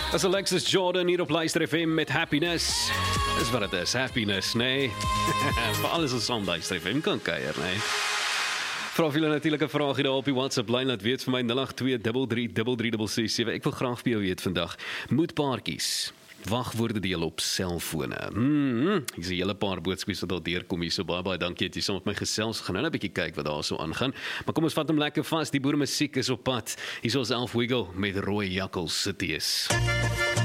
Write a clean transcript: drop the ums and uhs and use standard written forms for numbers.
As Alexis Jordan hier op Luister FM met Happiness. Dis wat het is, happiness, nee. Vir alles is aan Luister FM kan kuier, nee. Vra of julle natuurlik 'n vraag hier op die WhatsApp lyn, laat weet vir my 082333366. Ek wil graag vir jou weet vandag. Moet paartjies wagwoorde deel op selfone? Ek sien 'n hele paar boodskappe wat daar deurkom hier, so baie dankie dat jy saam met my gesels. Gaan nou 'n bietjie kyk wat daar so aangaan. Maar kom ons vat hom lekker vas. Die boere musiek is op pad. Hier is ons Elf Wiggle met Rooi Jakkals City is.